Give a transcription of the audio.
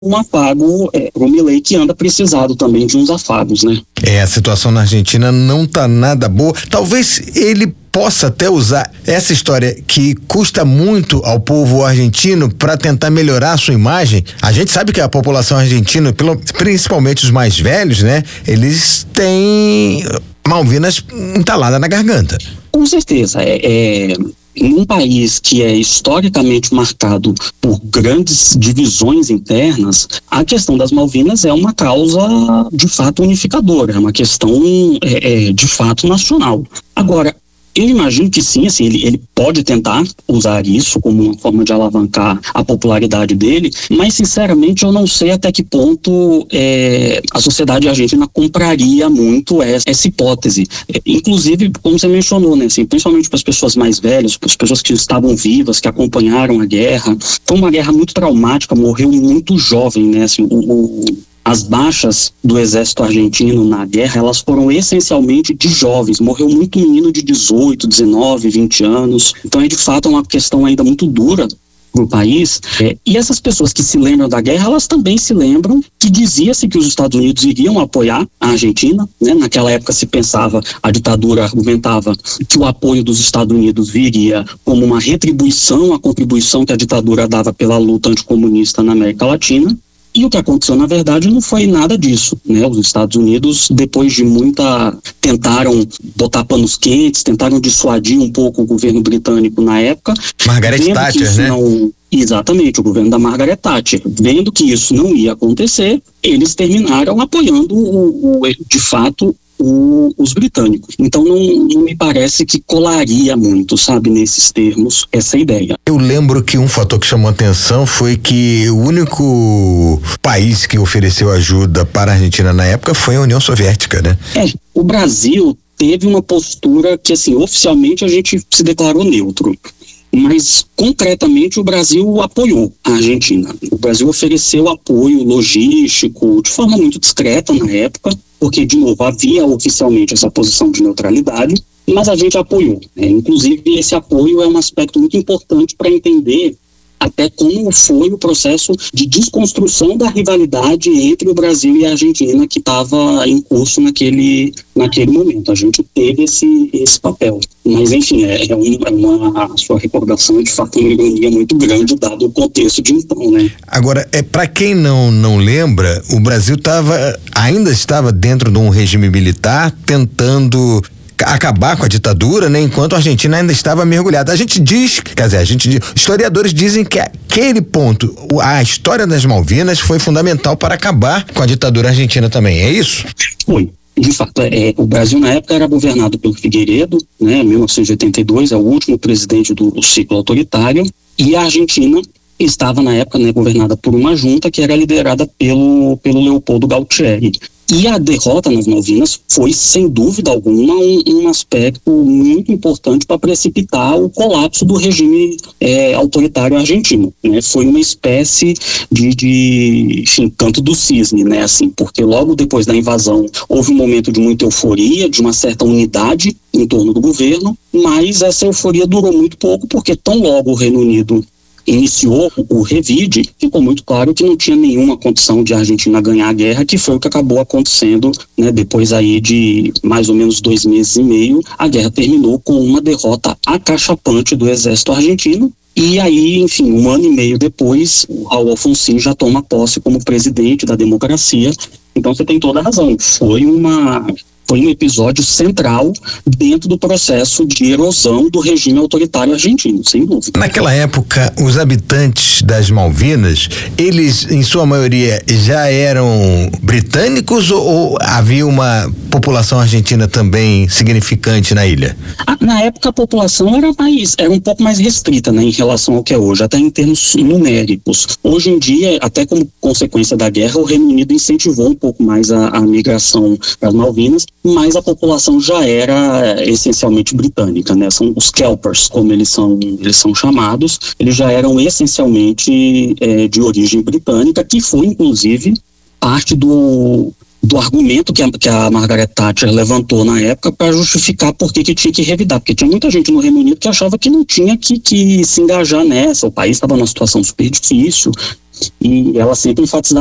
um afago pro Milei, que anda precisado também de uns afagos, né? A situação na Argentina não tá nada boa. Talvez ele possa até usar essa história que custa muito ao povo argentino para tentar melhorar a sua imagem. A gente sabe que a população argentina, principalmente os mais velhos, né? Eles têm Malvinas entalada na garganta. Com certeza. Em um país que é historicamente marcado por grandes divisões internas, a questão das Malvinas é uma causa de fato unificadora, é uma questão de fato nacional. Agora, eu imagino que sim, assim, ele pode tentar usar isso como uma forma de alavancar a popularidade dele, mas sinceramente eu não sei até que ponto a sociedade argentina compraria muito essa hipótese. Inclusive, como você mencionou, né, assim, principalmente para as pessoas mais velhas, para as pessoas que estavam vivas, que acompanharam a guerra, foi uma guerra muito traumática, morreu muito jovem, né, assim, as baixas do exército argentino na guerra, elas foram essencialmente de jovens. Morreu muito menino de 18, 19, 20 anos. Então é de fato uma questão ainda muito dura para o país. E essas pessoas que se lembram da guerra, elas também se lembram que dizia-se que os Estados Unidos iriam apoiar a Argentina, né? Naquela época se pensava, a ditadura argumentava que o apoio dos Estados Unidos viria como uma retribuição à contribuição que a ditadura dava pela luta anticomunista na América Latina. E o que aconteceu, na verdade, não foi nada disso, né? Os Estados Unidos, depois de tentaram botar panos quentes, tentaram dissuadir um pouco o governo britânico na época. Margaret Thatcher, né? Exatamente, o governo da Margaret Thatcher. Vendo que isso não ia acontecer, eles terminaram apoiando, de fato, os britânicos. Então não me parece que colaria muito, sabe, nesses termos, essa ideia. Eu lembro que um fator que chamou atenção foi que o único país que ofereceu ajuda para a Argentina na época foi a União Soviética, né? O Brasil teve uma postura que, assim, oficialmente a gente se declarou neutro. Mas, concretamente, o Brasil apoiou a Argentina. O Brasil ofereceu apoio logístico de forma muito discreta na época, porque, de novo, havia oficialmente essa posição de neutralidade, mas a gente apoiou, né? Inclusive, esse apoio é um aspecto muito importante para entender até como foi o processo de desconstrução da rivalidade entre o Brasil e a Argentina que estava em curso naquele momento. A gente teve esse papel. Mas, enfim, a sua recordação é de fato uma ironia muito grande, dado o contexto de então, né? Agora, para quem não lembra, o Brasil ainda estava dentro de um regime militar tentando acabar com a ditadura, né? Enquanto a Argentina ainda estava mergulhada. Historiadores dizem que aquele ponto, a história das Malvinas foi fundamental para acabar com a ditadura argentina também, é isso? Foi. De fato, o Brasil na época era governado pelo Figueiredo, né? Em 1982, é o último presidente do ciclo autoritário, e a Argentina estava na época, né, governada por uma junta que era liderada pelo Leopoldo Galtieri. E a derrota nas Malvinas foi, sem dúvida alguma, um aspecto muito importante para precipitar o colapso do regime autoritário argentino, né? Foi uma espécie de canto do cisne, né? Assim, porque logo depois da invasão houve um momento de muita euforia, de uma certa unidade em torno do governo, mas essa euforia durou muito pouco, porque tão logo o Reino Unido iniciou o revide, ficou muito claro que não tinha nenhuma condição de a Argentina ganhar a guerra, que foi o que acabou acontecendo, né? Depois aí de mais ou menos 2 meses e meio, a guerra terminou com uma derrota acachapante do exército argentino. E aí, enfim, 1 ano e meio depois, o Raul Alfonsín já toma posse como presidente da democracia. Então você tem toda a razão, foi um episódio central dentro do processo de erosão do regime autoritário argentino, sem dúvida. Naquela época, os habitantes das Malvinas, eles, em sua maioria, já eram britânicos ou havia uma população argentina também significante na ilha? Na época, a população era um pouco mais restrita, né, em relação ao que é hoje, até em termos numéricos. Hoje em dia, até como consequência da guerra, o Reino Unido incentivou um pouco mais a migração para as Malvinas, mas a população já era essencialmente britânica, né? São os Kelpers, como eles são chamados, eles já eram essencialmente de origem britânica, que foi inclusive parte do argumento que a Margaret Thatcher levantou na época para justificar por que tinha que revidar, porque tinha muita gente no Reino Unido que achava que não tinha que se engajar nessa, o país estava numa situação super difícil. e ela sempre enfatizava